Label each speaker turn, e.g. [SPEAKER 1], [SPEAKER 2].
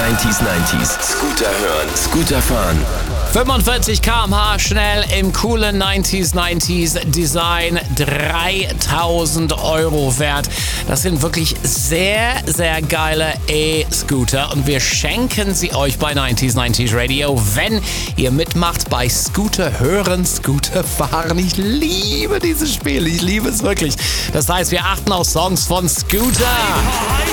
[SPEAKER 1] 90s. Scooter hören, Scooter fahren.
[SPEAKER 2] 45 km/h schnell im coolen 90s Design, 3.000 € wert. Das sind wirklich sehr, sehr geile E-Scooter und wir schenken sie euch bei 90s Radio, wenn ihr mitmacht bei Scooter hören, Scooter fahren. Ich liebe dieses Spiel, ich liebe es wirklich. Das heißt, wir achten auf Songs von Scooter.